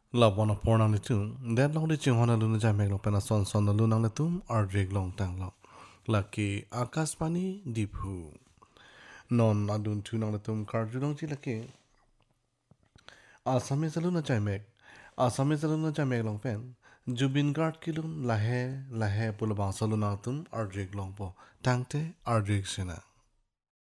Labwana pornang le tum, that long de ching hona luna jai meg long pena son na lunang le tum, ar dreg long tang long. Laki akaspani diphu. Non adun tu nang le tum kar julong chi laki. Asami saluna jai meg. Asami saluna jai meg long pen. Jubin guard kilun lahe pulabang saluna tum ar dreg long po. Tangte ar dreg sina.